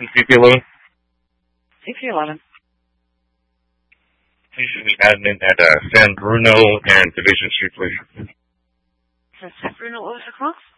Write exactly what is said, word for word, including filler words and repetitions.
C P eleven? C P eleven. Please show me admin at uh, San Bruno and Division Street, please. San Bruno, what was the call?